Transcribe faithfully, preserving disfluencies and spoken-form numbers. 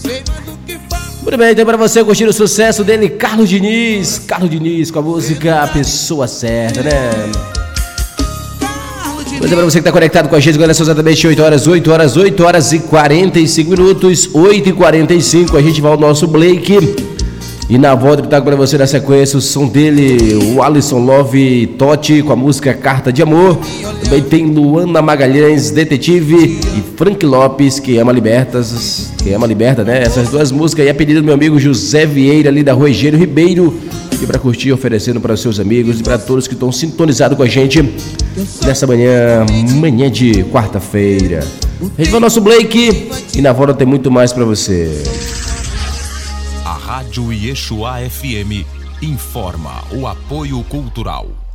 Muito bem, então para você curtir o sucesso dele, Carlos Diniz. Carlos Diniz com a música A Pessoa Certa, né? Pois é, para você que está conectado com a gente, agora são exatamente oito horas, oito horas, oito horas e quarenta e cinco minutos, oito e quarenta e cinco, a gente vai ao nosso Blake. E na volta eu trago para você na sequência o som dele, o Alisson Love Totti com a música Carta de Amor. Também tem Luana Magalhães, Detetive, e Frank Lopes, que ama Libertas, que ama Liberta, né? Essas duas músicas aí é pedido do meu amigo José Vieira, ali da Rua Egênio Ribeiro. E para curtir, oferecendo para os seus amigos e para todos que estão sintonizados com a gente nessa manhã, manhã de quarta-feira. A gente vai ao nosso Blake e na volta tem muito mais para você. A Rádio Yeshua F M informa o apoio cultural.